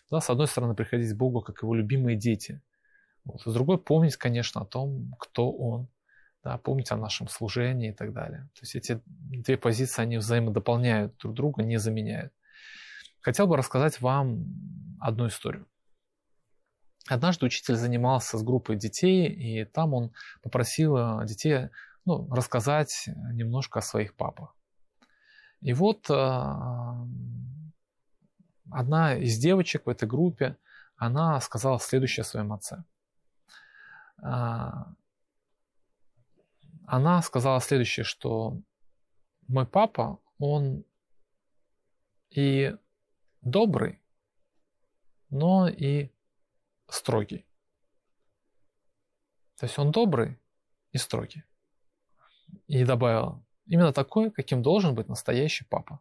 Да, с одной стороны, приходить к Богу, как его любимые дети. Вот. С другой, помнить, конечно, о том, кто Он. Да, помнить о нашем служении и так далее. То есть эти две позиции, они взаимодополняют друг друга, не заменяют. Хотел бы рассказать вам одну историю. Однажды учитель занимался с группой детей, и там он попросил детей рассказать немножко о своих папах. И вот одна из девочек в этой группе, она сказала следующее о своем отце. Она сказала следующее, что мой папа, он и добрый, но и строгий. То есть он добрый и строгий. И добавила, именно такой, каким должен быть настоящий папа.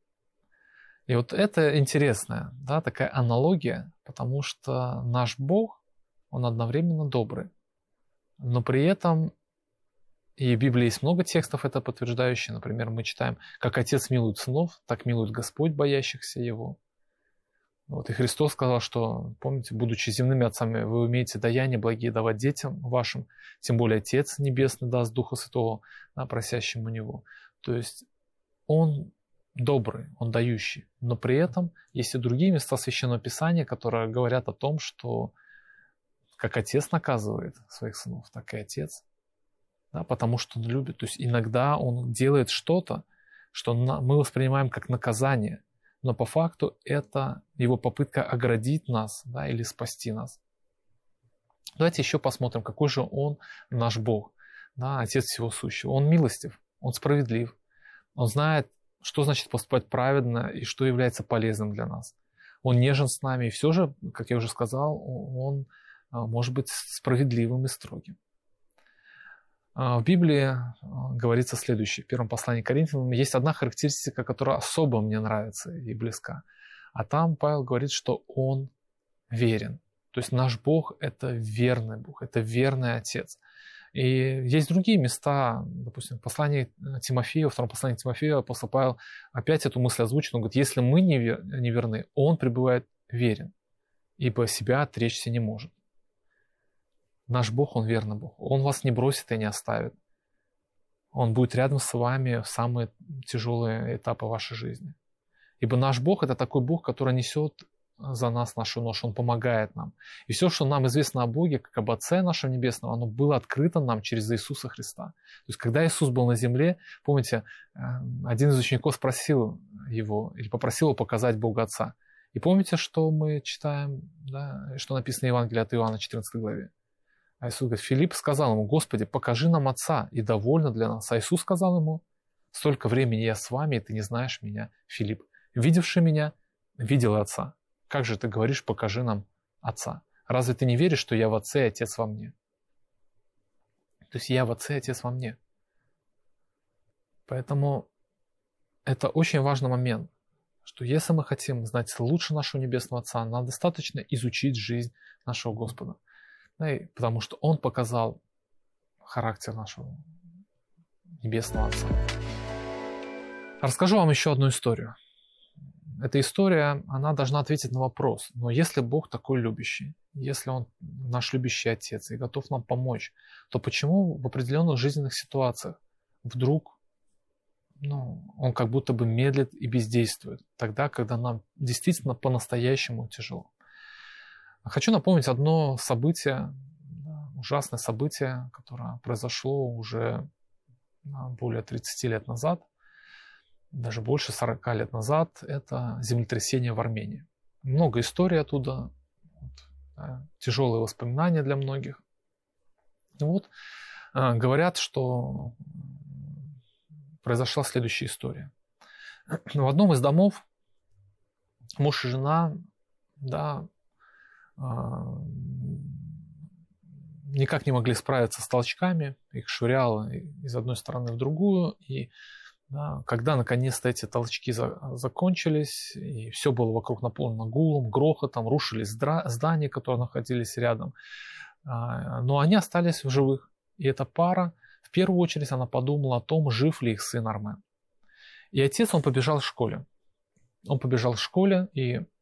И вот это интересная, да, такая аналогия, потому что наш Бог, он одновременно добрый, но при этом и в Библии есть много текстов, это подтверждающие. Например, мы читаем, как Отец милует сынов, так милует Господь боящихся Его. Вот, и Христос сказал, что, помните, будучи земными отцами, вы умеете даяние благие давать детям вашим, тем более Отец Небесный даст Духа Святого, да, просящим у Него. То есть Он добрый, Он дающий. Но при этом есть и другие места Священного Писания, которые говорят о том, что как Отец наказывает своих сынов, так и Отец. Да, потому что Он любит. То есть иногда Он делает что-то, что мы воспринимаем как наказание, но по факту это Его попытка оградить нас, да, или спасти нас. Давайте еще посмотрим, какой же Он наш Бог, да, Отец всего сущего. Он милостив, Он справедлив, Он знает, что значит поступать праведно и что является полезным для нас. Он нежен с нами, и все же, как я уже сказал, Он может быть справедливым и строгим. В Библии говорится следующее. В первом послании к Коринфянам есть одна характеристика, которая особо мне нравится и близка. А там Павел говорит, что Он верен. То есть наш Бог – это верный Бог, это верный Отец. И есть другие места, допустим, в послании Тимофею, во втором послании к Тимофею апостол Павел опять эту мысль озвучит. Он говорит, если мы не верны, Он пребывает верен, ибо себя отречься не может. Наш Бог, Он верный Бог. Он вас не бросит и не оставит. Он будет рядом с вами в самые тяжелые этапы вашей жизни. Ибо наш Бог – это такой Бог, который несет за нас нашу ношу, Он помогает нам. И все, что нам известно о Боге, как об Отце нашем Небесном, оно было открыто нам через Иисуса Христа. То есть, когда Иисус был на земле, помните, один из учеников спросил Его, или попросил Его показать Бога Отца. И помните, что мы читаем, да, что написано в Евангелии от Иоанна, 14 главе? А Иисус говорит, Филипп сказал ему, Господи, покажи нам Отца, и довольно для нас. А Иисус сказал ему, столько времени я с вами, и ты не знаешь меня, Филипп. Видевший меня, видел Отца. Как же ты говоришь, покажи нам Отца? Разве ты не веришь, что я в Отце и Отец во мне? То есть я в Отце и Отец во мне. Поэтому это очень важный момент, что если мы хотим знать лучше нашего Небесного Отца, нам достаточно изучить жизнь нашего Господа. Потому что Он показал характер нашего Небесного Отца. Расскажу вам еще одну историю. Эта история, она должна ответить на вопрос. Но если Бог такой любящий, если Он наш любящий Отец и готов нам помочь, то почему в определенных жизненных ситуациях вдруг Он как будто бы медлит и бездействует, тогда, когда нам действительно по-настоящему тяжело? Хочу напомнить одно событие, ужасное событие, которое произошло уже более 30 лет назад, даже больше 40 лет назад. Это землетрясение в Армении. Много историй оттуда, тяжелые воспоминания для многих. И вот говорят, что произошла следующая история. В одном из домов муж и жена, никак не могли справиться с толчками, их швыряло из одной стороны в другую, и когда наконец-то эти толчки закончились, и все было вокруг наполнено гулом, грохотом, рушились здания, которые находились рядом, но они остались в живых. И эта пара, в первую очередь, она подумала о том, жив ли их сын Армен. И отец, он побежал к школе. Он побежал к школе, и